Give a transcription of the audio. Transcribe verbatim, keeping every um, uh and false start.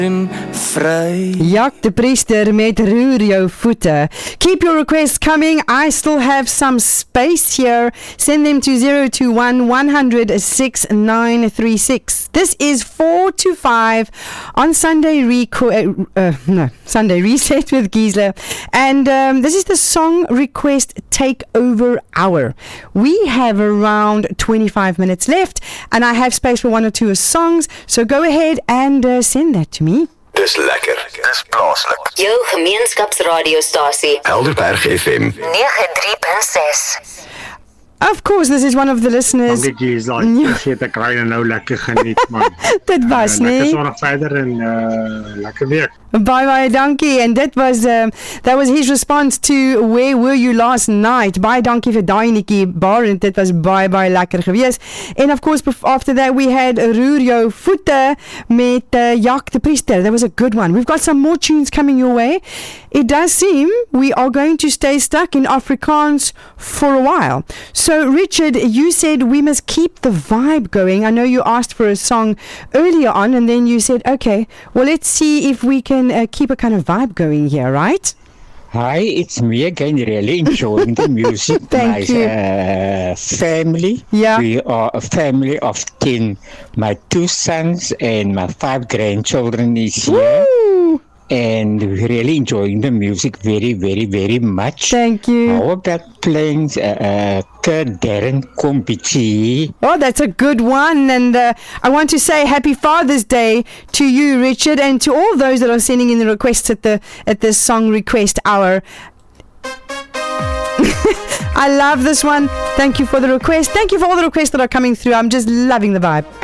Jak de Priester met Roer Jou Voete. Keep your requests coming. I still have some space here. Send them to zero two one, one hundred, six nine three six. This is four to five on Sunday reco- uh, uh, no, Sunday Reset with Gisela. And um, this is the song request takeover hour. We have around twenty-five minutes left, and I have space for one or two songs. So go ahead and uh, send that to me. Dis lekker. Dis plaaslik. Jou gemeenskapsradiostasie. Helderberg F M nege drie punt ses. Of course, this is one of the listeners. Dankie, is like, Ja. ek sê ek kry nou lekker geniet, man. Dit was, uh, nee. Lekker sorg verder en uh, lekker week. Bye bye Donkey, and that was um, that was his response to Where Were You Last Night. Bye Donkey vir daai netjie bar, en dit was bye bye lekker gewees. And of course after that we had Roer Jou Voete met uh, Jak de Priester. That was a good one. We've got some more tunes coming your way. It does seem we are going to stay stuck in Afrikaans for a while. So Richard, you said we must keep the vibe going. I know you asked for a song earlier on, and then you said, okay, well let's see if we can Uh, keep a kind of vibe going here, right? Hi, it's me again, really enjoying the music. Thank my you. Uh, family, Yeah. we are a family of ten. My two sons and my five grandchildren is here. Woo! And we're really enjoying the music very, very, very much. Thank you. How about playing uh, uh, Darren Kompichi? Oh, that's a good one. And uh, I want to say Happy Father's Day to you, Richard, and to all those that are sending in the requests at the at the song request hour. I love this one. Thank you for the request. Thank you for all the requests that are coming through. I'm just loving the vibe.